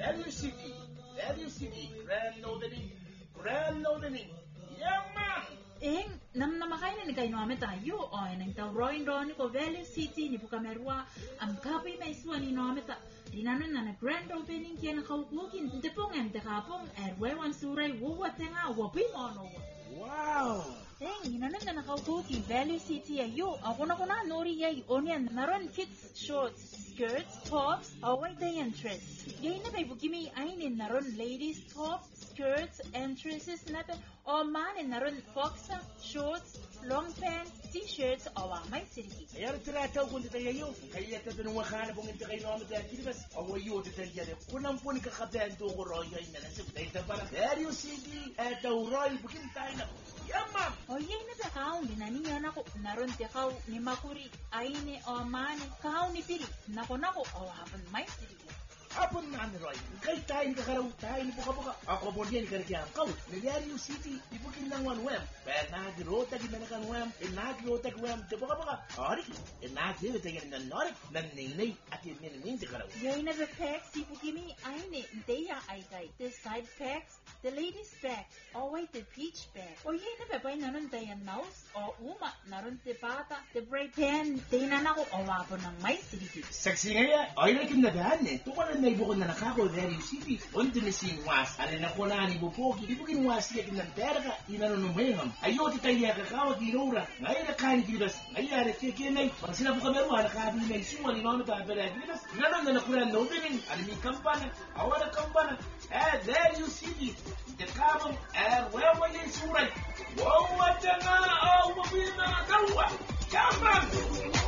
Value City, grand opening. Yeah, man. Namakain ni kayo namin tayo. O, nang tawroin ron ko Value City ni Pukamerwa. Ang kapoy may iswa ni namin ta. Dinanon na grand opening kaya nakaupukin. Tipong tekapong erwewan suray wuwat nga wapi mono. Wow. Dinanon na nakaupukin Value City ayo. Ako na nori yay onion naron kids shorts, skirts, tops, away day entrance. Yay na kay bukimi ainin naron ladies tops, skirts, entrances natin. O man naron boxer, shorts, long pants, t-shirts, o may siriki. Ayar trataw kung tayo kaya tatanong wakana kung hindi kayo naman tayo kilibas awayo tayo kunang po nikakabento ko roy ay nalasip tayo para Value City tawroy bukin tayo na yamam. O yay na takaw ginaniyan ako naron takaw ni makuri ay ni o man kaw ni piri nako o hapon may siriki. Hapon na Roy, kay tayo kakaraw tayo ni buka-buka. Ako po niya ni karakyang kau. Value City, ibukin ng one wem. Pero nagirota ginakan wem, nagirota wem, di buka-buka. Ori, nagirota ginakan norik, naninay, at yun ninamin si karaw. Yay na the packs, ibukimi ay ni, deya ay kay. The side packs, the ladies bag, always the peach bag. O yay na babay nanon dayan mouse, o uma, naron the bata, the brave pen, dinan ako, o wapon ng may siliki. Saksi nga ay nakin na daan eh. Tukalan na ibukon na nakako Value City. Unti na si was, alin na ko na ni bupoki, ibukin was siya kinantera ka, inanunumeham. Ayo ti tayo kakawag inura, ngayon na kain kilibas, ngayon na kikinay, pag sila po kameruha, nakabi na isuwa, ni mama ta pera kilibas, inanon na nakulan na opening, alin ni kampana, awa na kampana, Value City, itakabang, wewa niya isuray, wawa ta nga, mabina, kawa, kamang!